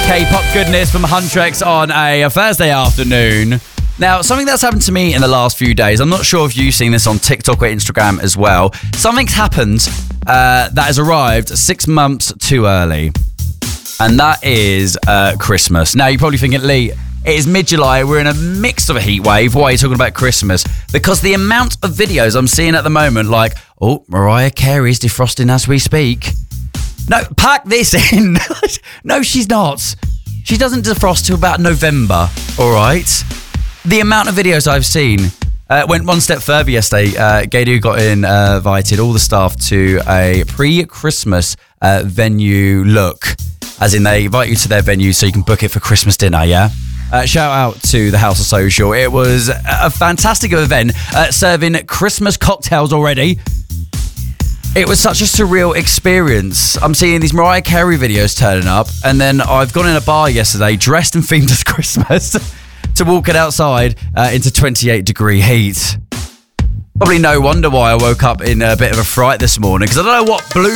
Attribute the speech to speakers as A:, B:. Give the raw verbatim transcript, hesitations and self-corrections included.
A: K-pop goodness from Huntrix on a, a Thursday afternoon. Now, something that's happened to me in the last few days, I'm not sure if you've seen this on TikTok or Instagram as well. Something's happened uh, that has arrived six months too early. And that is uh, Christmas. Now, you're probably thinking, Lee, it is mid-July. We're in a mix of a heat wave. Why are you talking about Christmas? Because the amount of videos I'm seeing at the moment, like, oh, Mariah Carey's defrosting as we speak. No, pack this in. No, she's not. She doesn't defrost till about November, all right? The amount of videos I've seen uh, went one step further yesterday. Uh, Gadu got in, uh, invited all the staff to a pre-Christmas uh, venue look, as in they invite you to their venue so you can book it for Christmas dinner, yeah? Uh, shout out to the House of Social. It was a fantastic event, uh, serving Christmas cocktails already. It was such a surreal experience. I'm seeing these Mariah Carey videos turning up, and then I've gone in a bar yesterday dressed and themed as Christmas to walk it outside uh, into twenty-eight degree heat. Probably no wonder why I woke up in a bit of a fright this morning, because I don't know what blew